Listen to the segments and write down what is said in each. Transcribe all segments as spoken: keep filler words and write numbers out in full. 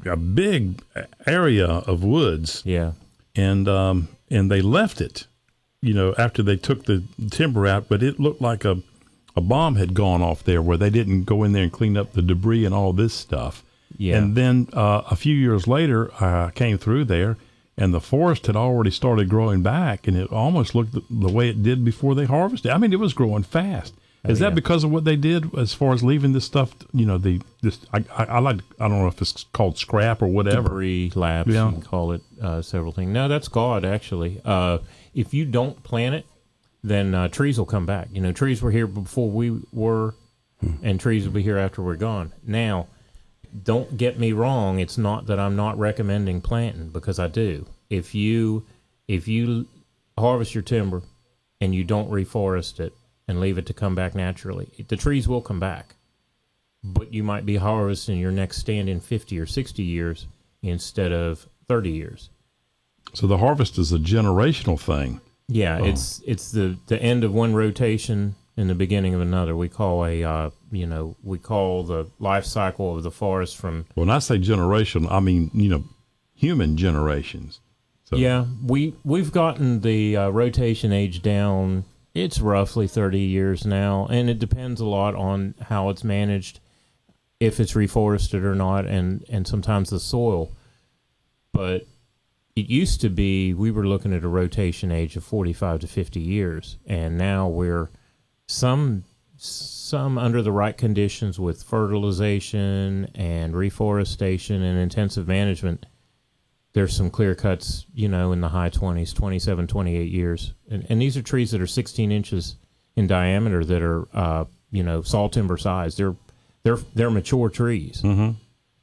a big area of woods. Yeah. And um, and they left it, you know, after they took the timber out, but it looked like a, a bomb had gone off there where they didn't go in there and clean up the debris and all this stuff. Yeah. And then uh, a few years later, I came through there, and the forest had already started growing back, and it almost looked the, the way it did before they harvested. I mean, it was growing fast. Is oh, that yeah. because of what they did as far as leaving this stuff, you know, the this I, I, I like I don't know if it's called scrap or whatever. Debris, lapse, Yeah. you can call it uh, several things. No, that's God, actually. Uh, if you don't plant it, then uh, trees will come back. You know, trees were here before we were, and trees will be here after we're gone. Now, don't get me wrong. It's not that I'm not recommending planting, because I do. If you if you harvest your timber and you don't reforest it and leave it to come back naturally, the trees will come back. But you might be harvesting your next stand in fifty or sixty years instead of thirty years. So the harvest is a generational thing. Yeah, Oh. it's it's the, the end of one rotation and the beginning of another. We call a uh, you know we call the life cycle of the forest from. When I say generation, I mean, you know, human generations. So, Yeah, we we've gotten the uh, rotation age down. It's roughly thirty years now, and it depends a lot on how it's managed, if it's reforested or not, and, and sometimes the soil. But it used to be we were looking at a rotation age of forty-five to fifty years, and now we're some some under the right conditions with fertilization and reforestation and intensive management. There's some clear cuts, you know, in the high twenties, twenty-seven, twenty-eight years. And, and these are trees that are sixteen inches in diameter that are, uh, you know, saw timber size. They're they're they're mature trees. Mm-hmm.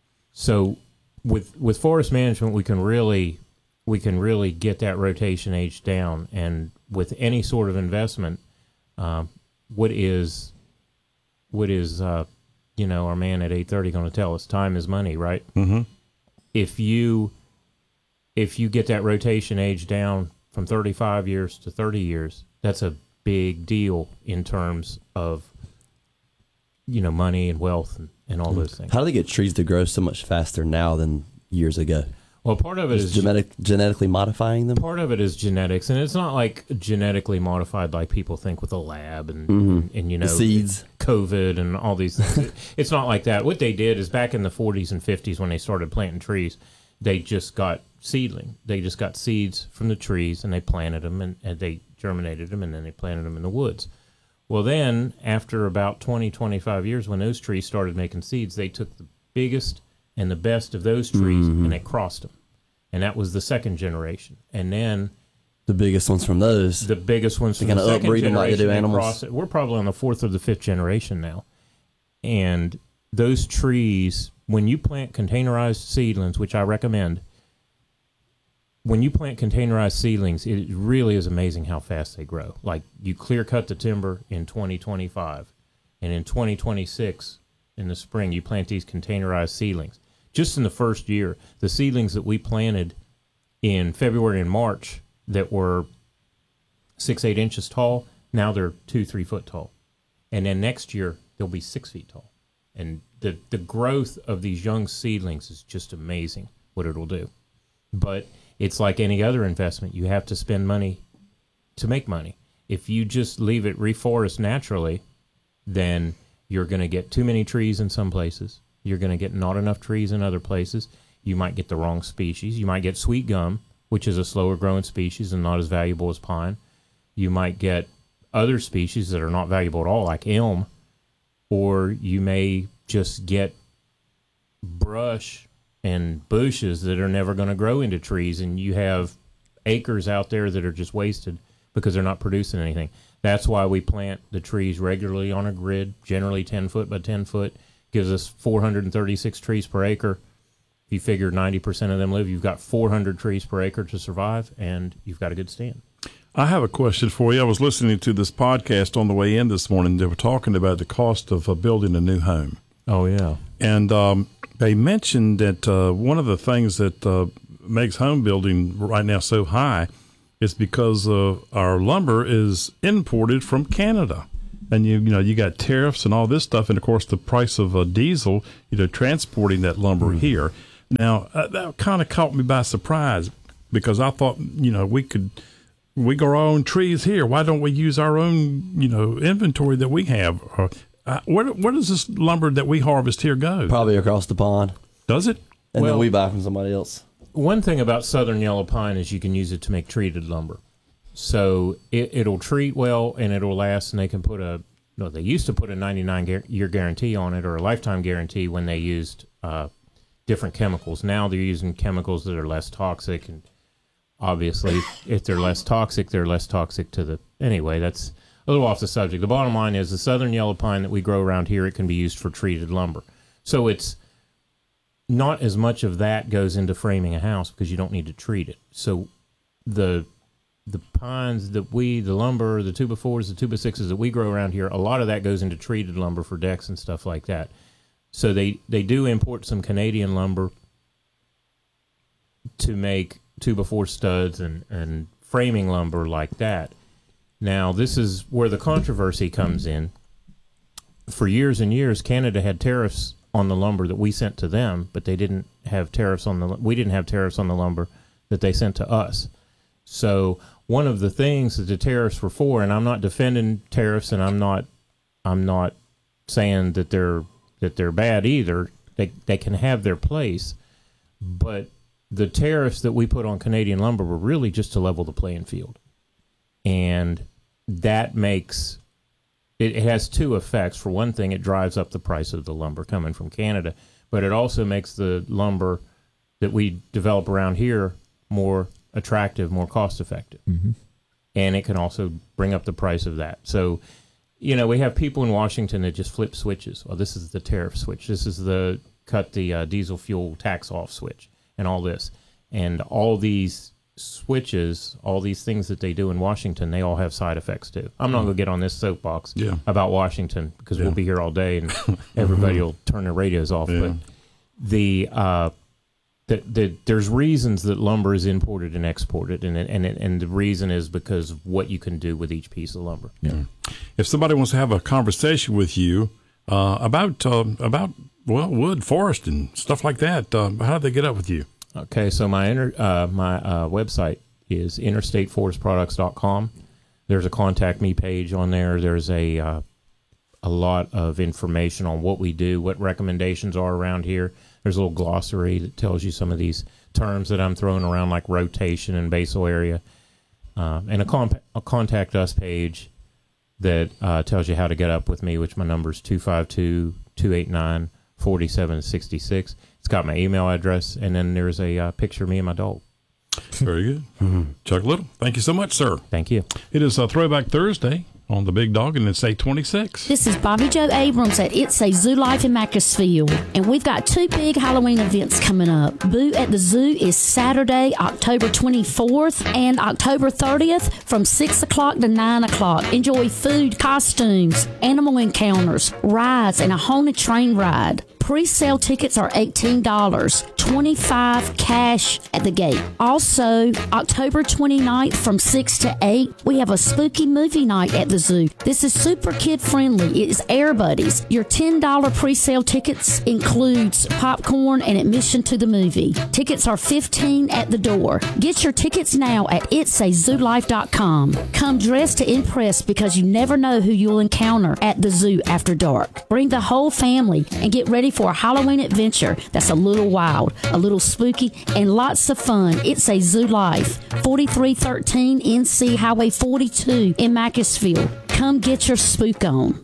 So with with forest management, we can really we can really get that rotation age down. And with any sort of investment, um, what is what is uh, you know, our man at eight thirty going to tell us? Time is money, right? Mm-hmm. If you If you get that rotation age down from thirty-five years to thirty years, that's a big deal in terms of, you know, money and wealth and, and all those things. How do they get trees to grow so much faster now than years ago? Well, part of it Is is genetic, genetically modifying them? part of it is genetics, and it's not like genetically modified like people think with a lab and Mhm. and, and you know The seeds. COVID and all these things. It- it's not like that. What they did is back in the forties and fifties when they started planting trees, they just got seedling. They just got seeds from the trees and they planted them and, and they germinated them and then they planted them in the woods. Well, then after about twenty, twenty-five years, when those trees started making seeds, they took the biggest and the best of those trees Mhm. and they crossed them. And that was the second generation. And then The biggest ones from those. the biggest ones They from the kinda second upbreed them like they do generation, animals. cross it. We're probably on the fourth or the fifth generation now. And those trees, when you plant containerized seedlings, which I recommend, when you plant containerized seedlings, it really is amazing how fast they grow. Like, you clear cut the timber in twenty twenty-five, and in twenty twenty-six, in the spring, you plant these containerized seedlings. Just in the first year, the seedlings that we planted in February and March that were six, eight inches tall, now they're two, three foot tall. And then next year, they'll be six feet tall. And the, the growth of these young seedlings is just amazing what it'll do. But it's like any other investment. You have to spend money to make money. If you just leave it reforest naturally, then you're going to get too many trees in some places. You're going to get not enough trees in other places. You might get the wrong species. You might get sweet gum, which is a slower growing species and not as valuable as pine. You might get other species that are not valuable at all, like elm, or you may just get brush and bushes that are never going to grow into trees, and you have acres out there that are just wasted because they're not producing anything. That's why we plant the trees regularly on a grid, generally ten foot by ten foot. Gives us four hundred thirty-six trees per acre. If you figure ninety percent of them live, you've got four hundred trees per acre to survive, and you've got a good stand. I have a question for you. I was listening to this podcast on the way in this morning. They were talking about the cost of uh, building a new home. Oh, yeah. And um, they mentioned that uh, one of the things that uh, makes home building right now so high is because uh, our lumber is imported from Canada. And, you you know, you got tariffs and all this stuff. And, of course, the price of uh, diesel, you know, transporting that lumber mm. here. Now, uh, that kind of caught me by surprise because I thought, you know, we could, we grow our own trees here. Why don't we use our own, you know, inventory that we have? Uh, uh, where, where does this lumber that we harvest here go? Probably across the pond. Does it? And Well- then we buy from somebody else. One thing about southern yellow pine is you can use it to make treated lumber. So it, it'll treat well and it'll last, and they can put a, no, they used to put a ninety-nine year guarantee on it or a lifetime guarantee when they used uh, different chemicals. Now they're using chemicals that are less toxic, and obviously if they're less toxic, they're less toxic to the, anyway, that's a little off the subject. The bottom line is the southern yellow pine that we grow around here, it can be used for treated lumber. So it's not as much of that goes into framing a house because you don't need to treat it. So the the pines that we, the lumber, the two by fours, the two by sixes that we grow around here, a lot of that goes into treated lumber for decks and stuff like that. So they, they do import some Canadian lumber to make two by four studs and, and framing lumber like that. Now, this is where the controversy comes in. For years and years, Canada had tariffs on the lumber that we sent to them, but they didn't have tariffs on the, we didn't have tariffs on the lumber that they sent to us. So one of the things that the tariffs were for, and I'm not defending tariffs, and I'm not, I'm not saying that they're that they're bad either. They they can have their place, but the tariffs that we put on Canadian lumber were really just to level the playing field, and that makes it, it has two effects. For one thing, it drives up the price of the lumber coming from Canada, but it also makes the lumber that we develop around here more attractive, more cost effective. Mm-hmm. And it can also bring up the price of that. So, you know, we have people in Washington that just flip switches. Well, this is the tariff switch. This is the cut the uh, diesel fuel tax off switch and all this. And all these switches, all these things that they do in Washington, they all have side effects too. I'm not going to get on this soapbox yeah. about Washington because yeah. we'll be here all day and everybody will turn their radios off. Yeah. But the... Uh, That, that there's reasons that lumber is imported and exported, and and and the reason is because of what you can do with each piece of lumber. Yeah. If somebody wants to have a conversation with you uh, about uh, about well wood, forest, and stuff like that, uh, how do they get up with you? Okay, so my inter, uh, my uh, website is interstate forest products dot com. There's a contact me page on there. There's a uh, a lot of information on what we do, what recommendations are around here. There's a little glossary that tells you some of these terms that I'm throwing around, like rotation and basal area, uh, and a, comp- a contact us page that uh, tells you how to get up with me, which my number is two five two, two eight nine, four seven six six. It's got my email address, and then there's a uh, picture of me and my dog. Very good. Mm-hmm. Chuck Little, thank you so much, sir. Thank you. It is a Throwback Thursday on the Big Dog, and it's eight twenty-six. This is Bobby Joe Abrams at It's a Zoo Life in Macclesfield, and we've got two big Halloween events coming up. Boo at the Zoo is Saturday, October twenty-fourth and October thirtieth from six o'clock to nine o'clock. Enjoy food, costumes, animal encounters, rides, and a haunted train ride. Pre-sale tickets are eighteen dollars, twenty-five dollars cash at the gate. Also, October twenty-ninth from six to eight, we have a spooky movie night at the zoo. This is super kid-friendly. It is Air Buddies. Your ten dollars pre-sale tickets includes popcorn and admission to the movie. Tickets are fifteen dollars at the door. Get your tickets now at its a zoo life dot com. Come dressed to impress because you never know who you'll encounter at the zoo after dark. Bring the whole family and get ready for a Halloween adventure that's a little wild, a little spooky, and lots of fun. It's a Zoo Life, forty-three thirteen N C Highway forty-two in Macclesfield. Come get your spook on.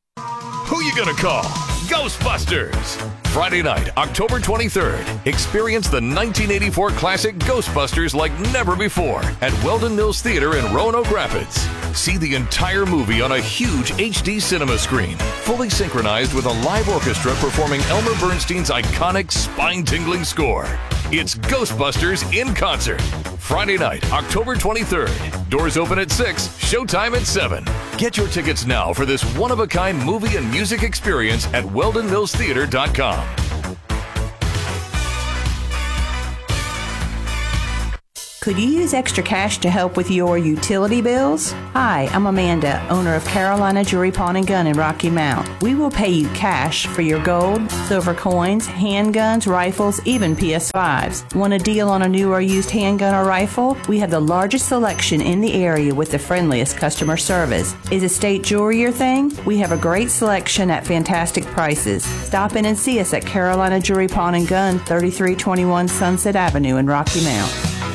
Who you gonna call? Ghostbusters! Friday night, October twenty-third. Experience the nineteen eighty-four classic Ghostbusters like never before at Weldon Mills Theater in Roanoke Rapids. See the entire movie on a huge H D cinema screen, fully synchronized with a live orchestra performing Elmer Bernstein's iconic spine-tingling score. It's Ghostbusters in concert. Friday night, October twenty-third. Doors open at six, showtime at seven. Get your tickets now for this one-of-a-kind movie and music experience at weldon mills theater dot com. Could you use extra cash to help with your utility bills? Hi, I'm Amanda, owner of Carolina Jewelry Pawn and Gun in Rocky Mount. We will pay you cash for your gold, silver coins, handguns, rifles, even P S fives. Want a deal on a new or used handgun or rifle? We have the largest selection in the area with the friendliest customer service. Is estate jewelry your thing? We have a great selection at fantastic prices. Stop in and see us at Carolina Jewelry Pawn and Gun, thirty-three twenty-one Sunset Avenue in Rocky Mount.